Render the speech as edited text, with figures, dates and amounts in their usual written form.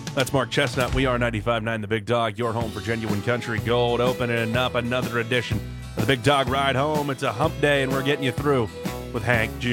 That's Mark Chestnut. We are 95.9 The Big Dog, your home for genuine country gold, opening up another edition of The Big Dog Ride Home. It's a hump day, and we're getting you through with Hank Jr.